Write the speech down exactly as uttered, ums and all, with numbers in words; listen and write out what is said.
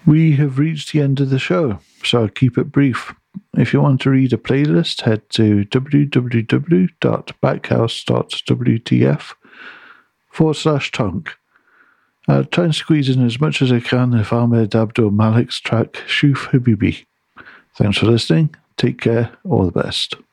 We have reached the end of the show, so I'll keep it brief. If you want to read a playlist, head to www.backhouse.wtf forward slash tonk. I'll try and squeeze in as much as I can of Ahmed Abdul Malik's track Shoof Habibi. Thanks for listening. Take care. All the best.